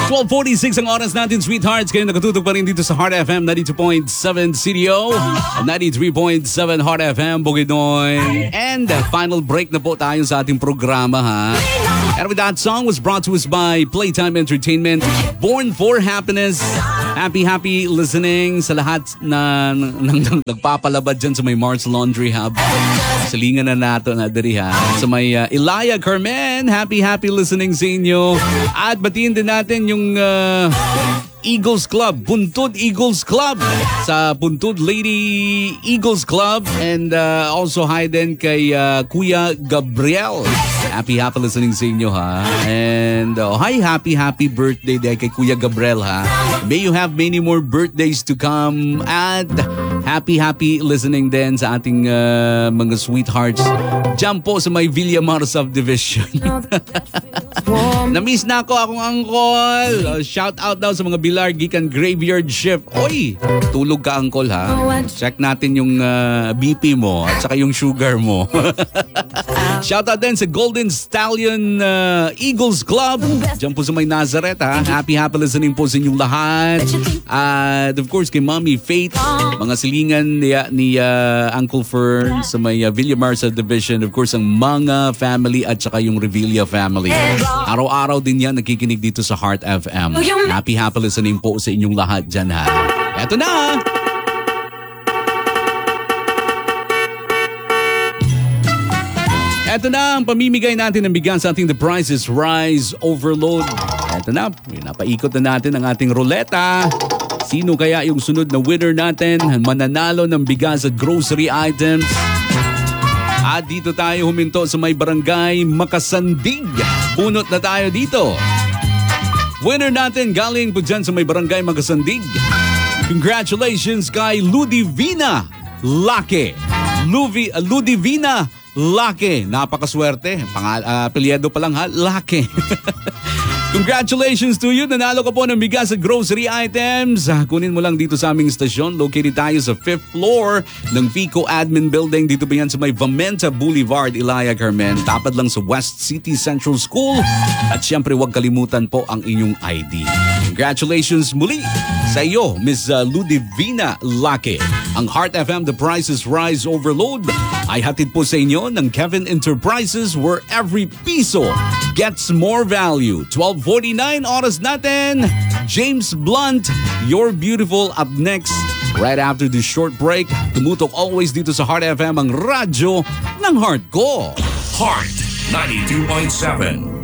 12:46 ang oras natin, sweethearts. Kayo nakatutok pa rin dito sa Heart FM 92.7 CDO, 93.7 Heart FM Bukidnon. And final break na po tayo sa ating programa, ha. And with that song was brought to us by Playtime Entertainment, Born for Happiness. Happy listening sa lahat na nagpapalabad dyan sa may Mars Laundry Hub. Salingan na nato na diri, ha. Sa may Ilaya Carmen, happy listening sa inyo. At batiin din natin yung Eagles Club, Puntod Eagles Club, sa Puntod Lady Eagles Club. And also hi din kay Kuya Gabriel. Happy listening sa inyo, ha. And hi, happy birthday day kay Kuya Gabriel, ha. May you have many more birthdays to come. At happy listening din sa ating mga sweethearts dyan po sa may Villamar Subdivision. Na-miss na ako akong uncle. Shout out daw sa mga Bilar gikan graveyard shift. Oy, tulog ka uncle, ha. Check natin yung BP mo at saka yung sugar mo. Shout out din sa Golden Stallion Eagles Club dyan po sa may Nazareth, ha. Happy listening po sa inyong lahat. At of course kay Mommy Faith, mga silingan ni Uncle Fern sa may Villamar Subdivision. Of course ang mga family at saka yung Revilla family. Araw-araw din yan nakikinig dito sa Heart FM. Happy listening po sa inyong lahat dyan, ha. Eto na! Eto na ang pamimigay natin ng bigas sa ating The Price is Rise Overload. Eto na, napaikot na natin ang ating ruleta. Sino kaya yung sunod na winner natin? Mananalo ng bigas at grocery items. At dito tayo huminto sa may barangay Makasandig. Bunot na tayo dito. Winner natin galing po dyan sa may barangay Makasandig. Congratulations kay Ludivina Lake. Ludivina Lake. Napakaswerte. Apelyido pa lang, ha? Lake. Congratulations to you. Nanalo ka po ng bigas at grocery items. Kunin mo lang dito sa aming stasyon. Located tayo sa 5th floor ng FICO Admin Building. Dito ba yan sa may Vamenta Boulevard, Ilaya, Carmen. Tapat lang sa West City Central School. At syempre, huwag kalimutan po ang inyong ID. Congratulations muli sa iyo, Ms. Ludivina Lake. Ang Heart FM The Price is Rise Overload ay hatid po sa inyo ng Kevin Enterprises, where every piso gets more value. 12:49 oras natin. James Blunt, You're Beautiful, up next. Right after this short break, tumutok always dito sa Heart FM, ang radyo ng heart ko. Heart 92.7.